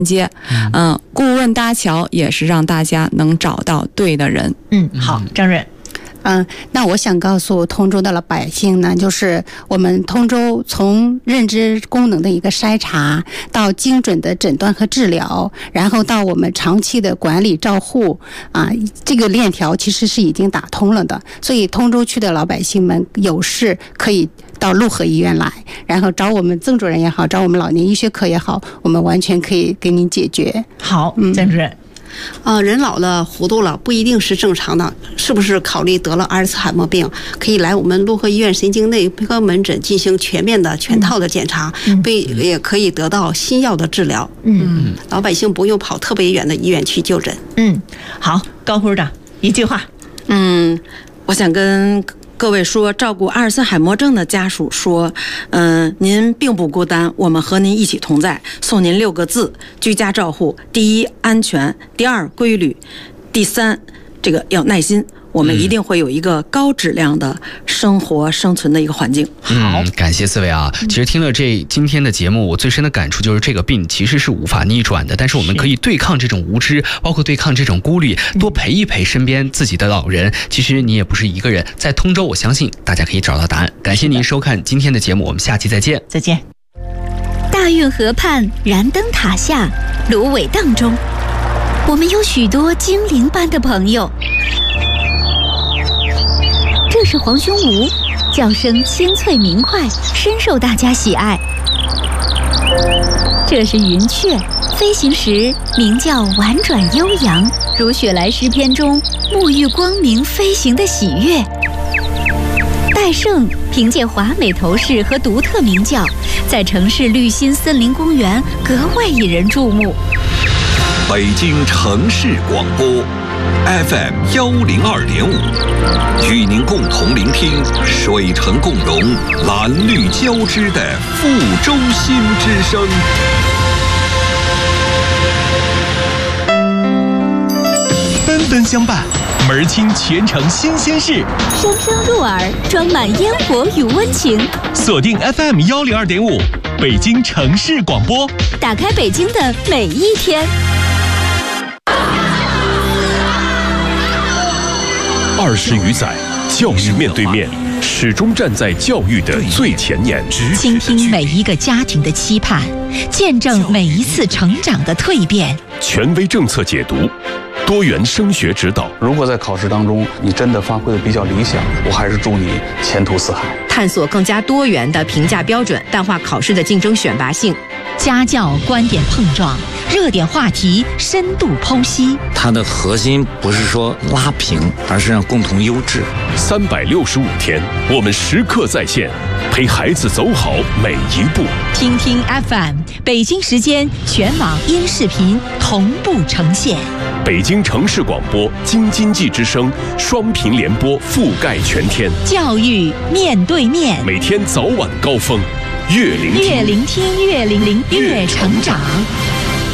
接，顾问搭桥也是让大家能找到对的人。 好，张润。 那我想告诉通州的老百姓呢，就是我们通州从认知功能的一个筛查，到精准的诊断和治疗，然后到我们长期的管理照护这个链条其实是已经打通了的。所以通州区的老百姓们有事可以到陆河医院来，然后找我们曾主任也好，找我们老年医学科也好，我们完全可以给您解决。 好，曾主任。 人老了糊涂了不一定是正常的，是不是考虑得了阿尔茨海默病，可以来我们陆河医院神经内科门诊进行全面的全套的检查，也可以得到新药的治疗。老百姓不用跑特别远的医院去就诊。 好，高副处长一句话。 我想跟各位说，照顾阿尔茨海默症的家属说，您并不孤单，我们和您一起同在。送您6个字：居家照护。第一，安全；第二，规律；第三，这个要耐心。我们一定会有一个高质量的生活生存的一个环境。 好， 感谢4位啊！其实听了今天的节目，我最深的感触就是这个病其实是无法逆转的，但是我们可以对抗这种无知，包括对抗这种孤立，多陪一陪身边自己的老人。其实你也不是一个人，在通州，我相信大家可以找到答案。感谢您收看今天的节目，我们下期再见。 再见。 大运河畔，燃灯塔下，芦苇荡中，我们有许多精灵般的朋友。这是黄胸鹕，叫声清脆明快，深受大家喜爱。这是云雀，飞行时鸣叫婉转悠扬，如雪莱诗篇中沐浴光明飞行的喜悦。戴胜凭借华美头饰和独特鸣叫，在城市绿心森林公园格外引人注目。 北京城市广播 FM 102.5，与您共同聆听水城共融、蓝绿交织的富州新之声。 纷纷相伴，门清全城新鲜事， 声声入耳，装满烟火与温情。 锁定 FM 102.5，北京城市广播， 打开北京的每一天。 20余载，教育面对面，始终站在教育的最前沿， 倾听每一个家庭的期盼，见证每一次成长的蜕变。 权威政策解读，多元升学指导。 如果在考试当中你真的发挥的比较理想，我还是祝你前途似海。 探索更加多元的评价标准，淡化考试的竞争选拔性。 家教观点碰撞，热点话题深度剖析。 它的核心不是说拉平，而是让共同优质。 365天，我们时刻在线，陪孩子走好每一步。 听听 FM， 北京时间全网音视频同步呈现。 北京城市广播、京津冀之声双频联播覆盖全天。 教育面对面， 每天早晚高峰，越聆听， 越成长。